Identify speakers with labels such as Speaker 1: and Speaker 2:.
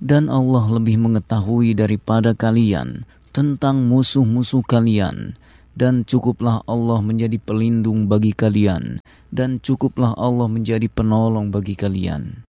Speaker 1: Dan Allah lebih mengetahui daripada kalian tentang musuh-musuh kalian. Dan cukuplah Allah menjadi pelindung bagi kalian, dan cukuplah Allah menjadi penolong bagi kalian.